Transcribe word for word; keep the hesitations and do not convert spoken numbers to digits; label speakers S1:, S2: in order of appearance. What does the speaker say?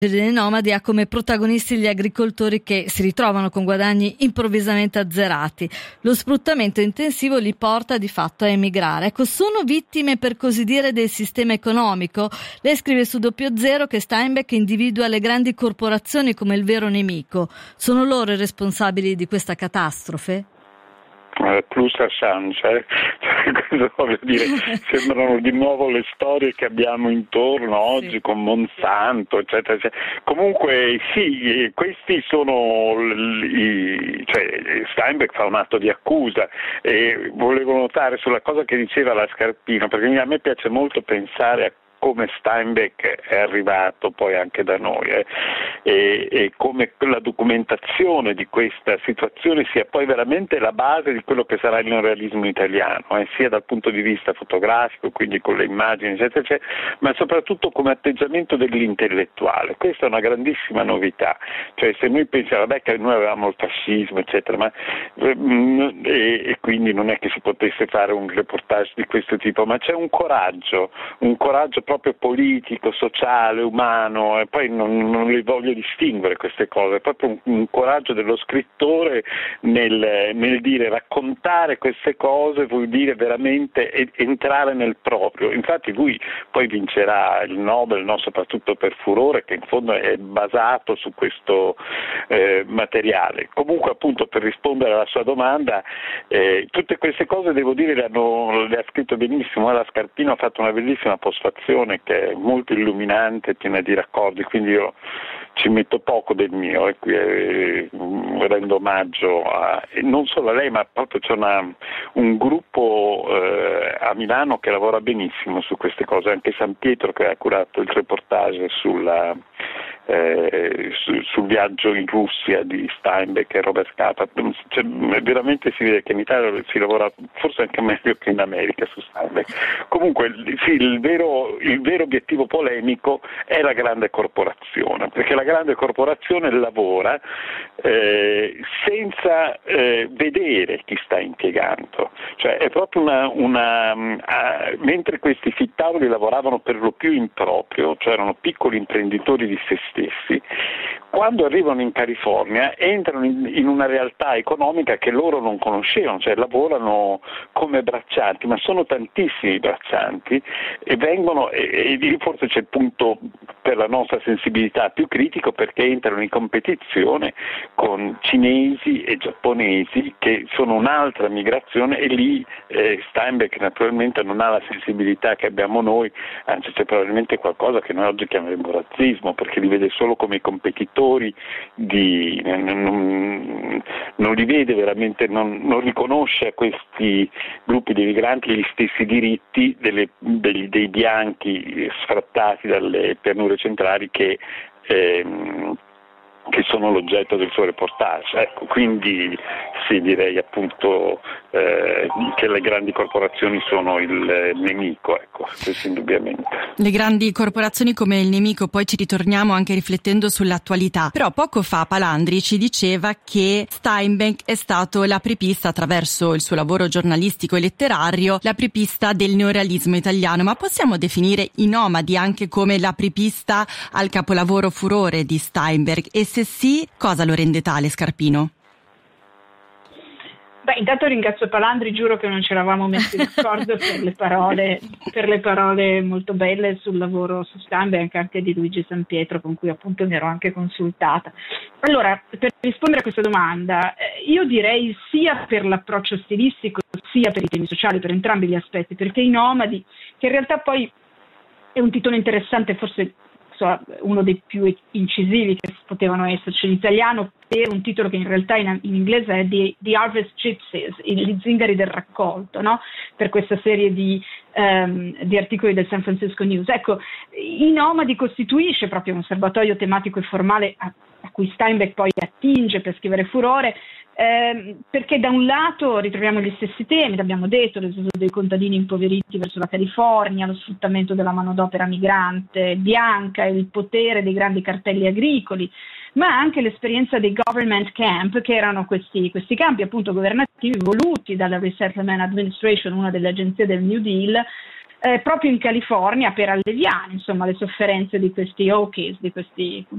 S1: dei nomadi ha come protagonisti gli agricoltori che si ritrovano con guadagni improvvisamente azzerati. Lo sfruttamento intensivo li porta di fatto a emigrare. Ecco, sono vittime per così dire del sistema economico? Lei scrive su Doppio Zero che Steinbeck individua le grandi corporazioni come il vero nemico. Sono loro i responsabili di questa catastrofe?
S2: Plus Assange, eh? Cosa voglio dire? Sembrano di nuovo le storie che abbiamo intorno oggi, sì, con Monsanto, eccetera, eccetera. Comunque sì, questi sono i, cioè Steinbeck fa un atto di accusa, e volevo notare sulla cosa che diceva la Scarpino, perché a me piace molto pensare a come Steinbeck è arrivato poi anche da noi eh, e, e come la documentazione di questa situazione sia poi veramente la base di quello che sarà il neorealismo italiano, eh, sia dal punto di vista fotografico, quindi con le immagini, eccetera, eccetera, ma soprattutto come atteggiamento dell'intellettuale. Questa è una grandissima novità, cioè se noi pensiamo, vabbè, che noi avevamo il fascismo, eccetera, ma, e, e quindi non è che si potesse fare un reportage di questo tipo, ma c'è un coraggio, un coraggio proprio politico, sociale, umano, e poi non, non le voglio distinguere queste cose, è proprio un, un coraggio dello scrittore nel, nel dire, raccontare queste cose vuol dire veramente entrare nel proprio. Infatti lui poi vincerà il Nobel, no, soprattutto per Furore, che in fondo è basato su questo eh, materiale. Comunque, appunto, per rispondere alla sua domanda, eh, tutte queste cose devo dire le, hanno, le ha scritto benissimo, la Scarpino ha fatto una bellissima postfazione che è molto illuminante, piena di raccordi, quindi io ci metto poco del mio e qui eh, rendo omaggio a, e non solo a lei, ma proprio c'è una, un gruppo eh, a Milano che lavora benissimo su queste cose, anche San Pietro che ha curato il reportage sulla Eh, su, sul viaggio in Russia di Steinbeck e Robert Capa. Cioè, veramente si vede che in Italia si lavora forse anche meglio che in America su Steinbeck. Comunque sì, il vero, il vero obiettivo polemico è la grande corporazione, perché la grande corporazione lavora eh, senza eh, vedere chi sta impiegando, cioè è proprio una, una uh, mentre questi fittavoli lavoravano per lo più in proprio, cioè erano piccoli imprenditori di se stessi, quando arrivano in California entrano in, in una realtà economica che loro non conoscevano, cioè lavorano come braccianti, ma sono tantissimi braccianti e vengono, e, e forse c'è il punto per la nostra sensibilità più critico, perché entrano in competizione con cinesi e giapponesi che sono un'altra migrazione, e lì eh, Steinbeck naturalmente non ha la sensibilità che abbiamo noi, anzi c'è probabilmente qualcosa che noi oggi chiameremo razzismo, perché li vede solo come competitori, di, non, non li vede veramente, non, non riconosce a questi gruppi di migranti gli stessi diritti delle, dei, dei bianchi sfrattati dalle pianure centrali che ehm, che sono l'oggetto del suo reportage. Ecco, quindi sì, direi appunto eh, che le grandi corporazioni sono il nemico, ecco, questo indubbiamente.
S3: Le grandi corporazioni come il nemico, poi ci ritorniamo anche riflettendo sull'attualità. Però poco fa Palandri ci diceva che Steinbeck è stato l'apripista, attraverso il suo lavoro giornalistico e letterario, l'apripista del neorealismo italiano. Ma possiamo definire I Nomadi anche come l'apripista al capolavoro Furore di Steinbeck? E se sì, cosa lo rende tale, Scarpino?
S4: Beh, intanto ringrazio Palandri, giuro che non ci eravamo messi d'accordo per le parole, per le parole molto belle sul lavoro su Steinbeck, anche di Luigi San Pietro, con cui appunto mi ero anche consultata. Allora, per rispondere a questa domanda, io direi sia per l'approccio stilistico, sia per i temi sociali, per entrambi gli aspetti, perché I Nomadi, che in realtà poi è un titolo interessante, forse uno dei più incisivi che potevano esserci in italiano, per un titolo che in realtà in, in inglese è The, The Harvest Gypsies, gli zingari del raccolto, no? Per questa serie di, um, di articoli del San Francisco News. Ecco, I Nomadi costituisce proprio un serbatoio tematico e formale a, a cui Steinbeck poi attinge per scrivere Furore, Eh, perché da un lato ritroviamo gli stessi temi, l'abbiamo detto, l'esodo dei contadini impoveriti verso la California, lo sfruttamento della manodopera migrante bianca, il potere dei grandi cartelli agricoli, ma anche l'esperienza dei government camp, che erano questi, questi campi appunto governativi voluti dalla Resettlement Administration, una delle agenzie del New Deal, eh, proprio in California per alleviare insomma le sofferenze di questi Okies, di questi